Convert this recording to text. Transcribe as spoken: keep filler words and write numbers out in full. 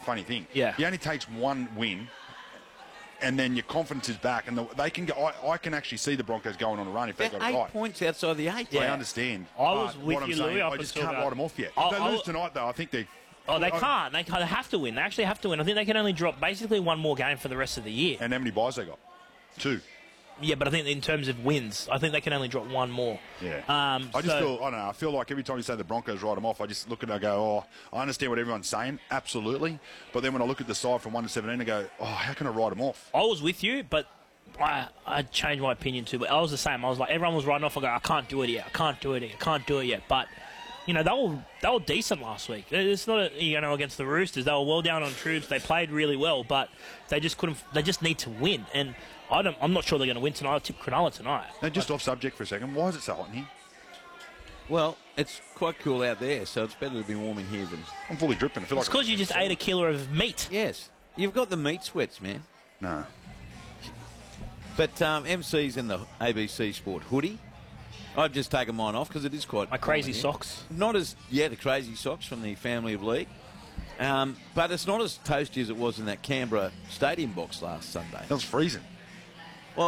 funny thing. Yeah. He only takes one win, and then your confidence is back, and the, they can go. I, I can actually see the Broncos going on a run if they They're got eight it right. points outside the eight. I Yeah. understand. I was but with what I'm you, saying, Louis, up I just until can't that. write them off yet. If I'll- they I'll- lose tonight, though, I think they. Oh, they I- can't. They kind of have to win. They actually have to win. I think they can only drop basically one more game for the rest of the year. And how many buys they got? Two. Yeah, but I think in terms of wins, I think they can only drop one more. Yeah. Um, I just so- feel, I don't know, I feel like every time you say the Broncos write them off, I just look at it and I go, oh, I understand what everyone's saying, absolutely. But then when I look at the side from one to seventeen, I go, oh, how can I write them off? I was with you, but I, I changed my opinion too. But I was the same. I was like, everyone was writing off. I go, I can't do it yet. I can't do it yet. I can't do it yet. But, you know, they were, they were decent last week. It's not, a, you know, against the Roosters. They were well down on troops. They played really well, but they just couldn't, they just need to win. And I don't, I'm not sure they're going to win tonight. I tip Cronulla tonight. Now, just off subject for a second, why is it so hot in here? Well, it's quite cool out there, so it's better to be warm in here than... I'm fully dripping. I feel It's like because you just ate a kilo of meat. Yes. You've got the meat sweats, man. No. But um, M C's in the A B C Sport hoodie. I've just taken mine off because it is quite... My crazy warm in here. socks. Not as... Yeah, the crazy socks from the family of League. Um, but it's not as toasty as it was in that Canberra stadium box last Sunday. That was freezing.